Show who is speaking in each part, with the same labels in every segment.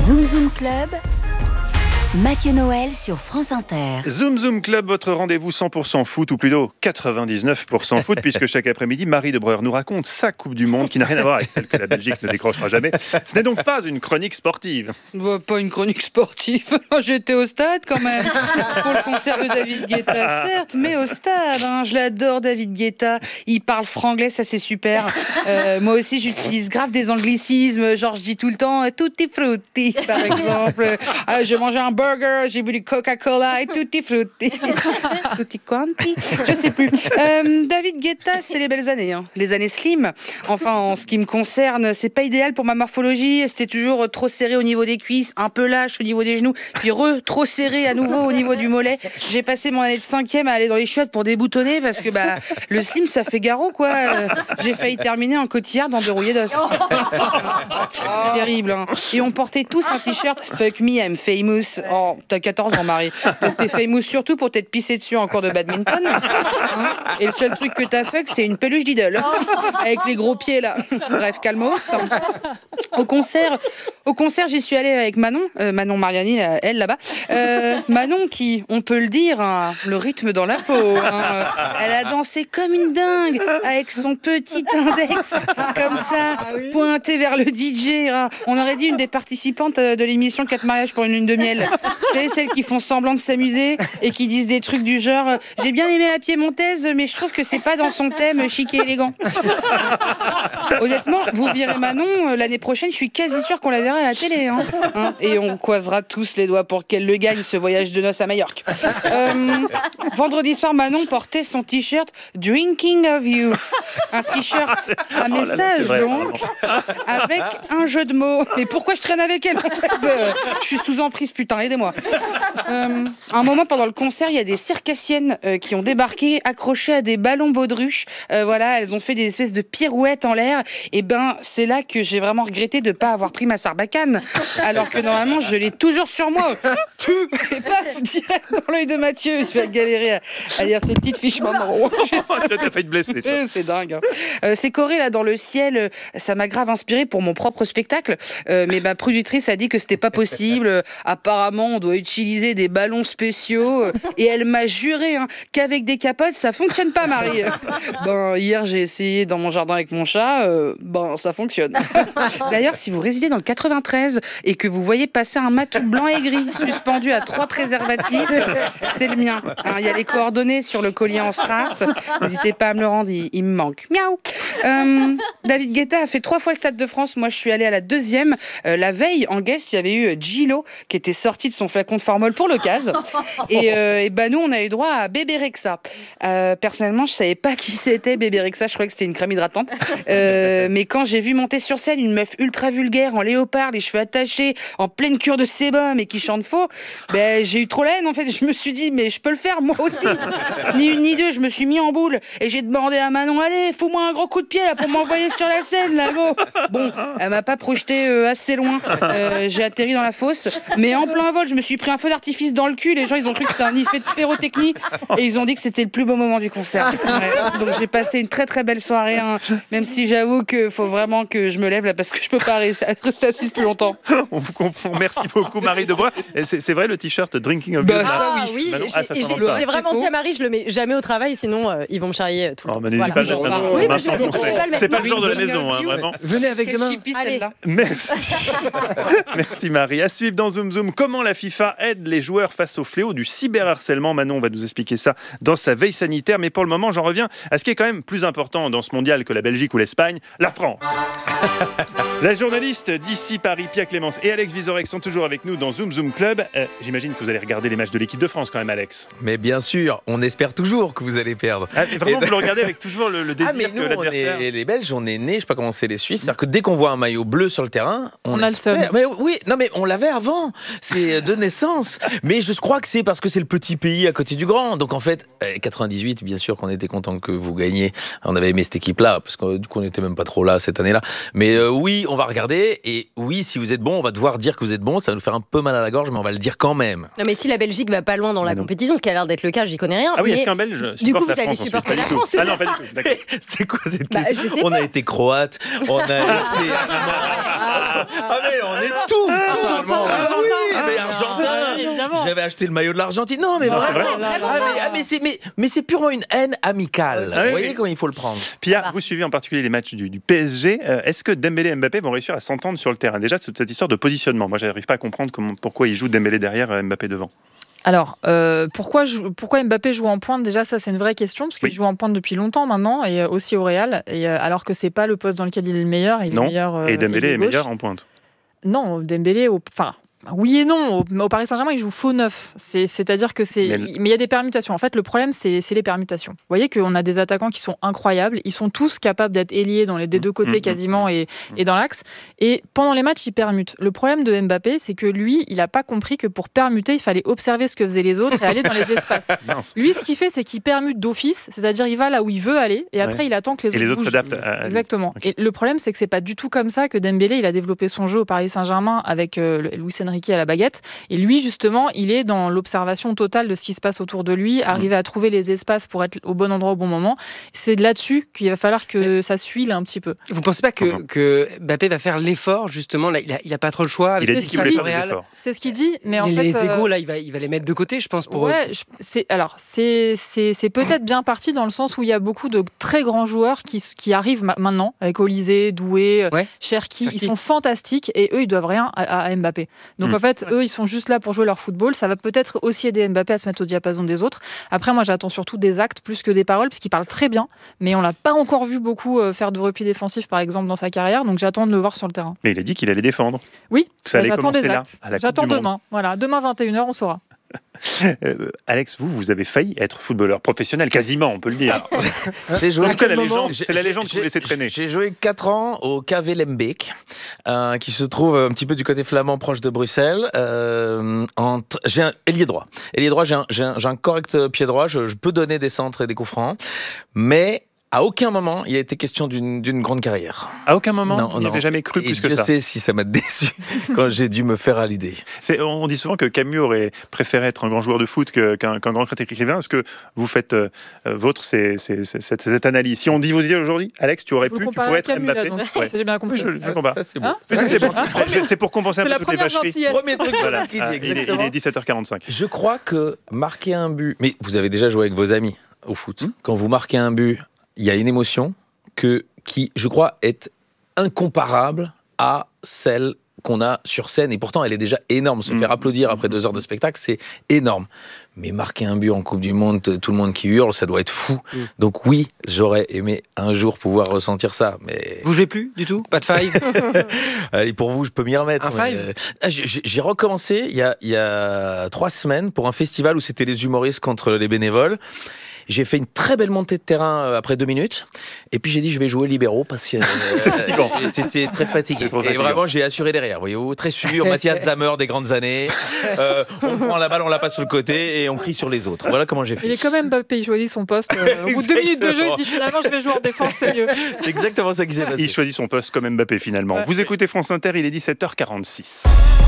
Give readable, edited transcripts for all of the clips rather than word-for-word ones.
Speaker 1: Zoom Zoom Club, Mathieu Noël sur France Inter.
Speaker 2: Zoom Zoom Club, votre rendez-vous 100% foot, ou plutôt 99% foot, puisque chaque après-midi, Marie de Breuer nous raconte sa Coupe du Monde, qui n'a rien à voir avec celle que la Belgique ne décrochera jamais. Ce n'est donc pas une chronique sportive.
Speaker 3: Pas une chronique sportive. J'étais au stade quand même. Pour le concert de David Guetta, certes, mais au stade. Je l'adore, David Guetta. Il parle franglais, ça c'est super. Moi aussi, j'utilise grave des anglicismes. Genre, je dis tout le temps tutti frutti, par exemple. Je mange un burger, j'ai bu du Coca-Cola et tutti frutti. Tutti quanti, je sais plus. David Guetta, c'est les belles années, les années slim. Enfin, en ce qui me concerne, c'est pas idéal pour ma morphologie. C'était toujours trop serré au niveau des cuisses, un peu lâche au niveau des genoux, puis trop serré à nouveau au niveau du mollet. J'ai passé mon année de 5e à aller dans les chiottes pour déboutonner parce que le slim, ça fait garrot, quoi. J'ai failli terminer en cotillard dans 2 rouillés d'os. Terrible, Et on portait tous un t-shirt Fuck me, I'm famous. Oh, t'as 14 ans, Marie. Donc t'es famous surtout pour t'être pissé dessus en cours de badminton. Et le seul truc que t'as fuck, c'est une peluche d'idole. Avec les gros pieds, là. Bref, calmos. Au concert, j'y suis allée avec Manon. Manon Mariani, elle, là-bas. Manon qui, on peut le dire, le rythme dans la peau. Elle a dansé comme une dingue, avec son petit index, comme ça, pointé vers le DJ. On aurait dit une des participantes de l'émission 4 mariages pour une lune de miel. Vous savez, celles qui font semblant de s'amuser et qui disent des trucs du genre j'ai bien aimé la piémontaise, mais je trouve que c'est pas dans son thème chic et élégant. Honnêtement, vous verrez Manon l'année prochaine, je suis quasi sûre qu'on la verra à la télé. Et on croisera tous les doigts pour qu'elle le gagne, ce voyage de noces à Majorque. Vendredi soir, Manon portait son t-shirt Drinking of You. Un t-shirt à message, donc, avec un jeu de mots. Mais pourquoi je traîne avec elle, en fait je suis sous emprise, putain, aidez-moi. À un moment, pendant le concert, il y a des circassiennes qui ont débarqué, accrochées à des ballons baudruches. Elles ont fait des espèces de pirouettes en l'air. Et c'est là que j'ai vraiment regretté de ne pas avoir pris ma sarbacane. Alors que normalement, je l'ai toujours sur moi. Et paf, direct dans l'œil de Mathieu. Je vais galérer à lire tes petites fiches maintenant.
Speaker 2: Tu as failli te blesser.
Speaker 3: C'est dingue. Ces chorés là dans le ciel, ça m'a grave inspiré pour mon propre spectacle. Mais ma productrice a dit que c'était pas possible. Apparemment, on doit utiliser des ballons spéciaux. Et elle m'a juré qu'avec des capotes, ça fonctionne pas, Marie. Hier, j'ai essayé dans mon jardin avec mon chat. Ça fonctionne. D'ailleurs, si vous résidez dans le 93 et que vous voyez passer un matou blanc et gris suspendu à 3 préservatifs, c'est le mien. Il y a les coordonnées sur le collier en strass. N'hésitez pas à me le rendre, il me manque. Miaou. David Guetta a fait 3 fois le Stade de France. Moi, je suis allée à la 2e. La veille, en guest, il y avait eu Gilo qui était sorti de son flacon de formol pour l'occasion. Et nous, on a eu droit à Bébé Rexha. Personnellement, je savais pas qui c'était Bébé Rexha. Je croyais que c'était une crème hydratante. Mais quand j'ai vu monter sur scène une meuf ultra vulgaire en léopard, les cheveux attachés, en pleine cure de sébum et qui chante faux, j'ai eu trop la haine en fait. Je me suis dit mais je peux le faire moi aussi. Ni une ni deux, je me suis mis en boule et j'ai demandé à Manon allez, fous-moi un gros coup de pied là pour m'envoyer sur la scène là go. Bon, elle m'a pas projeté assez loin. J'ai atterri dans la fosse, mais en plein vol, je me suis pris un feu d'artifice dans le cul. Les gens ils ont cru que c'était un effet de pyrotechnie et ils ont dit que c'était le plus beau moment du concert. Donc j'ai passé une très très belle soirée, même si j'avoue qu'il faut vraiment que je me lève là parce que je peux pas rester assise plus longtemps.
Speaker 2: On vous comprend. Merci beaucoup Marie de Breuer. C'est vrai le t-shirt Drinking of You.
Speaker 4: Ça oui.
Speaker 2: Manon,
Speaker 4: j'ai vraiment dit à Marie, je le mets jamais au travail, sinon ils vont me charrier tout le temps.
Speaker 2: N'hésite pas à le mettre maintenant.
Speaker 4: Oui,
Speaker 2: C'est pas le genre de la maison, vraiment.
Speaker 3: Venez avec demain. Celle-là.
Speaker 2: Merci. Merci Marie. À suivre dans Zoom Zoom, comment la FIFA aide les joueurs face au fléau du cyberharcèlement. Manon va nous expliquer ça dans sa veille sanitaire. Mais pour le moment, j'en reviens à ce qui est quand même plus important dans ce mondial que la Belgique ou l'Espagne, la France. La journaliste d'ici Paris, Pia Clémence et Alex Vizorek sont toujours avec nous dans Zoom Zoom Club. J'imagine que vous allez regarder les matchs de l'équipe de France quand même, Alex.
Speaker 5: Mais bien sûr, on espère toujours que vous allez perdre.
Speaker 2: Vraiment, vous le regardez avec toujours le désir que l'adversaire...
Speaker 5: Les Belges, on est nés, je sais pas comment c'est les Suisses, c'est-à-dire que dès qu'on voit un maillot bleu sur le terrain, on
Speaker 3: a le seum.
Speaker 5: Mais oui, non mais on l'avait avant, c'est de naissance. Mais je crois que c'est parce que c'est le petit pays à côté du grand. Donc en fait, 98, bien sûr qu'on était content que vous gagniez. On avait aimé cette équipe-là, parce que du coup on n'était même pas trop là cette année-là. Mais oui, on va regarder, et oui, si vous êtes bon, on va devoir dire que vous êtes bon. Ça va nous faire un peu mal à la gorge, mais on va le dire quand même.
Speaker 4: Non mais si la Belgique va pas loin dans la compétition, ce qui a l'air d'être le cas, j'y connais rien.
Speaker 2: Ah oui, est-ce qu'un Belge
Speaker 4: du coup, vous
Speaker 2: allez
Speaker 4: supporter la France?
Speaker 2: Ah non, pas du tout. D'accord.
Speaker 5: C'est quoi cette question?
Speaker 4: Je sais
Speaker 5: on
Speaker 4: pas.
Speaker 5: a été croate, on a été... Ah mais on est tout.
Speaker 4: J'entends
Speaker 5: j'avais acheté le maillot de l'Argentine. Non, mais vraiment. Mais c'est purement une haine amicale. Vous voyez comment il faut le prendre.
Speaker 2: Pia, vous suivez en particulier les matchs du PSG. Est-ce que Dembélé et Mbappé vont réussir à s'entendre sur le terrain? Déjà, cette histoire de positionnement. Moi, je n'arrive pas à comprendre pourquoi il joue Dembélé derrière, Mbappé devant.
Speaker 6: Alors, pourquoi Mbappé joue en pointe? Déjà, ça, c'est une vraie question, parce qu'il joue en pointe depuis longtemps maintenant, et aussi au Real, alors que c'est pas le poste dans lequel il est le meilleur.
Speaker 2: Non, et Dembélé est meilleur en pointe.
Speaker 6: Non, Dembélé, oui et non. Au Paris Saint-Germain, il joue faux neuf. C'est-à-dire que mais il y a des permutations. En fait, le problème, c'est les permutations. Vous voyez qu'on a des attaquants qui sont incroyables. Ils sont tous capables d'être ailiers des deux côtés quasiment et dans l'axe. Et pendant les matchs, ils permutent. Le problème de Mbappé, c'est que lui, il n'a pas compris que pour permuter, il fallait observer ce que faisaient les autres et aller dans les espaces. Lui, ce qu'il fait, c'est qu'il permute d'office. C'est-à-dire, il va là où il veut aller et après, il attend que les autres bougent.
Speaker 2: S'adaptent.
Speaker 6: Exactement. Okay. Et le problème, c'est que c'est pas du tout comme ça que Dembélé, il a développé son jeu au Paris Saint-Germain avec Luis Enrique à la baguette. Et lui, justement, il est dans l'observation totale de ce qui se passe autour de lui, arriver à trouver les espaces pour être au bon endroit au bon moment. C'est là-dessus qu'il va falloir que ça suive un petit peu.
Speaker 7: Vous ne pensez pas que Mbappé va faire l'effort, justement? Là, il n'a pas trop le choix.
Speaker 2: Il a dit qu'il voulait faire l'effort.
Speaker 6: C'est ce qu'il dit, mais en
Speaker 7: fait...
Speaker 6: Les
Speaker 7: égos, là, il va les mettre de côté, je pense, pour eux.
Speaker 6: C'est peut-être bien parti dans le sens où il y a beaucoup de très grands joueurs qui arrivent maintenant, avec Olysée, Doué, Cherki. Ils sont fantastiques et eux, ils doivent rien à Mbappé. Donc en fait, eux, ils sont juste là pour jouer leur football. Ça va peut-être aussi aider Mbappé à se mettre au diapason des autres. Après, moi, j'attends surtout des actes plus que des paroles, parce qu'il parle très bien, mais on l'a pas encore vu beaucoup faire de repli défensif, par exemple, dans sa carrière. Donc j'attends de le voir sur le terrain.
Speaker 2: Mais il a dit qu'il allait défendre.
Speaker 6: Oui,
Speaker 2: ça allait commencer là.
Speaker 6: J'attends demain. Voilà, demain 21h, on saura.
Speaker 2: Alex, vous avez failli être footballeur professionnel, quasiment, on peut le dire. J'ai joué la légende, c'est la légende que vous laissez traîner.
Speaker 5: J'ai joué 4 ans au KV Lembeek, qui se trouve un petit peu du côté flamand, proche de Bruxelles. J'ai un ailier droit. J'ai un correct pied droit, je peux donner des centres et des coups francs, mais à aucun moment, il a été question d'une grande carrière.
Speaker 2: À aucun moment, on n'y avait jamais cru plus que ça.
Speaker 5: Je sais si ça m'a déçu quand j'ai dû me faire à l'idée.
Speaker 2: On dit souvent que Camus aurait préféré être un grand joueur de foot qu'un grand critique écrivain. Est-ce que vous faites cette analyse? Si on dit vous y aujourd'hui, Alex, tu pourrais être
Speaker 6: Camus,
Speaker 2: Mbappé.
Speaker 6: Là, j'ai bien compris.
Speaker 2: Je comprends.
Speaker 5: Ça, c'est bon.
Speaker 2: C'est pour compenser un peu toutes les vacheries.
Speaker 5: Premier truc qu'il dit,
Speaker 2: exactement. Il est 17h45.
Speaker 5: Je crois que marquer un but... Mais vous avez déjà joué avec vos amis au foot. Quand vous marquez un but, il y a une émotion qui, je crois, est incomparable à celle qu'on a sur scène. Et pourtant, elle est déjà énorme. Se faire applaudir après 2 heures de spectacle, c'est énorme. Mais marquer un but en Coupe du Monde, tout le monde qui hurle, ça doit être fou. Donc oui, j'aurais aimé un jour pouvoir ressentir ça. Mais...
Speaker 7: Vous jouez plus du tout? Pas de five?
Speaker 5: Allez, pour vous, je peux m'y remettre.
Speaker 7: Un five?
Speaker 5: J'ai recommencé il y a 3 semaines pour un festival où c'était les humoristes contre les bénévoles. J'ai fait une très belle montée de terrain après 2 minutes. Et puis j'ai dit, je vais jouer libéraux parce que
Speaker 2: c'est fatigant.
Speaker 5: C'était très fatigué. Et vraiment, j'ai assuré derrière. Voyez-vous, très sûr. Mathias Zammer des grandes années. On prend la balle, on la passe sur le côté et on crie sur les autres. Voilà comment j'ai fait.
Speaker 6: Il est quand même Mbappé. Il choisit son poste. Au bout de 2 minutes de jeu, il dit finalement, je vais jouer en défense, c'est mieux.
Speaker 5: C'est exactement ça qui s'est passé.
Speaker 2: Il choisit son poste comme Mbappé finalement. Vous écoutez France Inter, il est 17h46.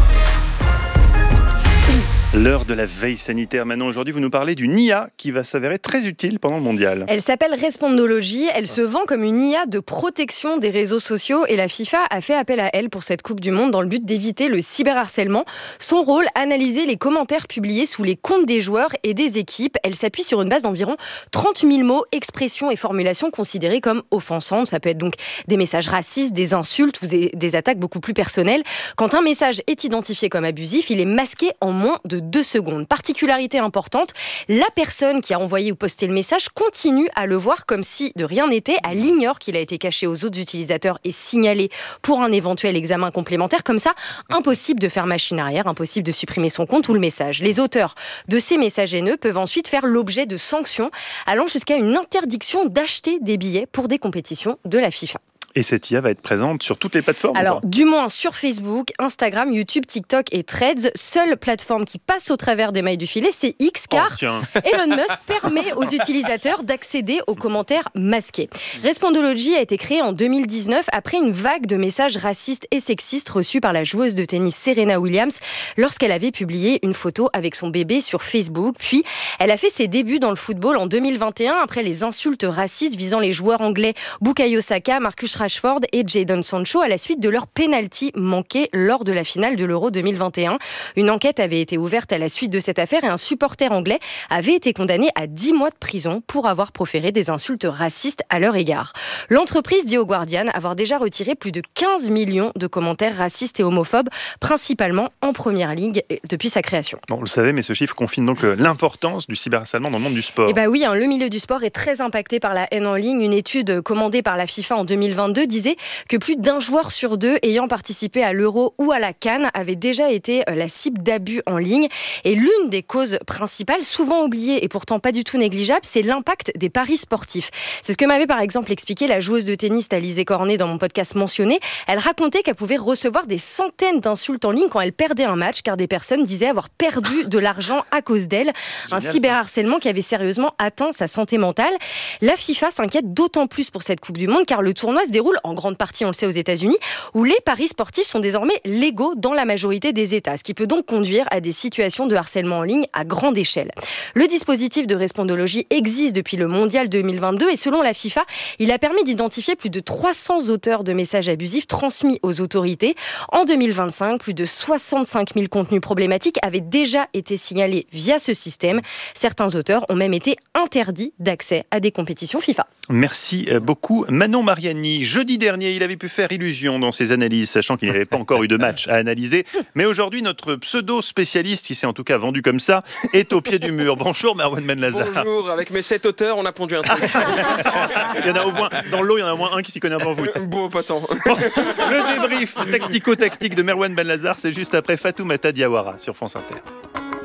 Speaker 2: L'heure de la veille sanitaire. Maintenant, aujourd'hui, vous nous parlez d'une IA qui va s'avérer très utile pendant le mondial.
Speaker 4: Elle s'appelle Respondology. Elle se vend comme une IA de protection des réseaux sociaux et la FIFA a fait appel à elle pour cette Coupe du Monde dans le but d'éviter le cyberharcèlement. Son rôle, analyser les commentaires publiés sous les comptes des joueurs et des équipes. Elle s'appuie sur une base d'environ 30 000 mots, expressions et formulations considérées comme offensantes. Ça peut être donc des messages racistes, des insultes ou des attaques beaucoup plus personnelles. Quand un message est identifié comme abusif, il est masqué en moins de 2 secondes. Particularité importante, la personne qui a envoyé ou posté le message continue à le voir comme si de rien n'était. Elle ignore qu'il a été caché aux autres utilisateurs et signalé pour un éventuel examen complémentaire. Comme ça, impossible de faire machine arrière, impossible de supprimer son compte ou le message. Les auteurs de ces messages haineux peuvent ensuite faire l'objet de sanctions allant jusqu'à une interdiction d'acheter des billets pour des compétitions de la FIFA.
Speaker 2: Et cette IA va être présente sur toutes les plateformes?
Speaker 4: Alors, du moins sur Facebook, Instagram, YouTube, TikTok et Threads. Seule plateforme qui passe au travers des mailles du filet, c'est X, car Elon Musk permet aux utilisateurs d'accéder aux commentaires masqués. Respondology a été créé en 2019 après une vague de messages racistes et sexistes reçus par la joueuse de tennis Serena Williams lorsqu'elle avait publié une photo avec son bébé sur Facebook. Puis, elle a fait ses débuts dans le football en 2021 après les insultes racistes visant les joueurs anglais Bukayo Saka, Marcus Rashford et Jadon Sancho à la suite de leur penalty manqué lors de la finale de l'Euro 2021. Une enquête avait été ouverte à la suite de cette affaire et un supporter anglais avait été condamné à 10 mois de prison pour avoir proféré des insultes racistes à leur égard. L'entreprise dit au Guardian avoir déjà retiré plus de 15 millions de commentaires racistes et homophobes, principalement en première ligue depuis sa création.
Speaker 2: Bon, vous le savez, mais ce chiffre confirme donc l'importance du cyberharcèlement dans le monde du sport.
Speaker 4: Eh bien oui, le milieu du sport est très impacté par la haine en ligne. Une étude commandée par la FIFA en 2022 disait que plus d'un joueur sur deux ayant participé à l'Euro ou à la CAN avait déjà été la cible d'abus en ligne. Et l'une des causes principales, souvent oubliée et pourtant pas du tout négligeable, c'est l'impact des paris sportifs. C'est ce que m'avait par exemple expliqué la joueuse de tennis Alizé Cornet dans mon podcast mentionné. Elle racontait qu'elle pouvait recevoir des centaines d'insultes en ligne quand elle perdait un match car des personnes disaient avoir perdu de l'argent à cause d'elle. Un cyberharcèlement qui avait sérieusement atteint sa santé mentale. La FIFA s'inquiète d'autant plus pour cette Coupe du Monde car le tournoi se déroule en grande partie, on le sait, aux États-Unis, où les paris sportifs sont désormais légaux dans la majorité des États, ce qui peut donc conduire à des situations de harcèlement en ligne à grande échelle. Le dispositif de respondologie existe depuis le Mondial 2022 et selon la FIFA, il a permis d'identifier plus de 300 auteurs de messages abusifs transmis aux autorités. En 2025, plus de 65 000 contenus problématiques avaient déjà été signalés via ce système. Certains auteurs ont même été interdits d'accès à des compétitions FIFA.
Speaker 2: Merci beaucoup Manon Mariani. Jeudi dernier, il avait pu faire illusion dans ses analyses, sachant qu'il n'y avait pas encore eu de match à analyser. Mais aujourd'hui, notre pseudo-spécialiste, qui s'est en tout cas vendu comme ça, est au pied du mur. Bonjour Merwan Ben-Lazar.
Speaker 8: Bonjour, avec mes 7 auteurs, on a pondu un truc.
Speaker 2: Il y en a au moins, dans l'eau, il y en a au moins un qui s'y connaît un peu en foot.
Speaker 8: Bon, pas tant.
Speaker 2: Le débrief tactico-tactique de Merwan Ben-Lazar, c'est juste après Fatoumata Diawara sur France Inter.